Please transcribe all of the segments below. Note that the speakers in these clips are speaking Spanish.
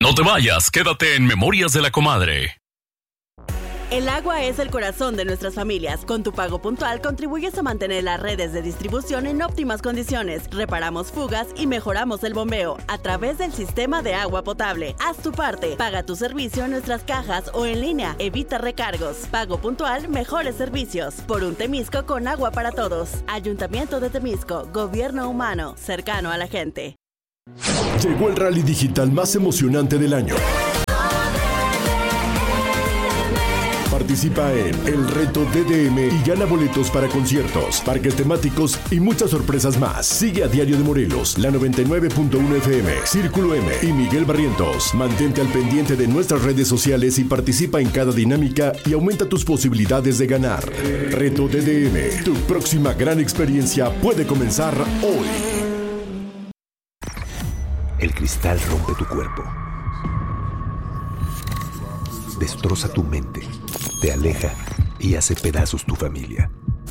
No te vayas, quédate en Memorias de la Comadre. El agua es el corazón de nuestras familias. Con tu pago puntual contribuyes a mantener las redes de distribución en óptimas condiciones. Reparamos fugas y mejoramos el bombeo a través del sistema de agua potable. Haz tu parte. Paga tu servicio en nuestras cajas o en línea. Evita recargos. Pago puntual, mejores servicios. Por un Temisco con agua para todos. Ayuntamiento de Temisco. Gobierno humano. Cercano a la gente. Llegó el rally digital más emocionante del año. Participa en El Reto DDM y gana boletos para conciertos, parques temáticos y muchas sorpresas más. Sigue a Diario de Morelos, la 99.1 FM, Círculo M y Miguel Barrientos. Mantente al pendiente de nuestras redes sociales y participa en cada dinámica y aumenta tus posibilidades de ganar. Reto DDM, tu próxima gran experiencia puede comenzar hoy. El cristal rompe tu cuerpo, destroza tu mente, te aleja y hace pedazos tu familia.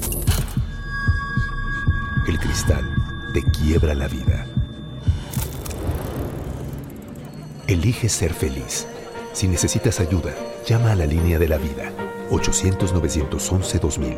El cristal te quiebra la vida. Elige ser feliz. Si necesitas ayuda, llama a la línea de la vida, 800-911-2000.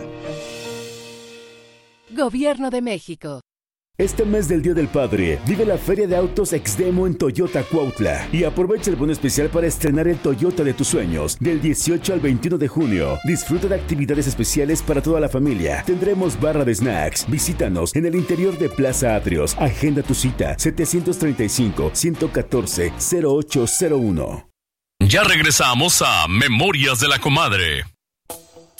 Gobierno de México. Este mes del Día del Padre, vive la Feria de Autos Exdemo en Toyota Cuautla y aprovecha el bono especial para estrenar el Toyota de tus sueños del 18 al 21 de junio. Disfruta de actividades especiales para toda la familia. Tendremos barra de snacks. Visítanos en el interior de Plaza Atrios. Agenda tu cita 735-114-0801. Ya regresamos a Memorias de la Comadre.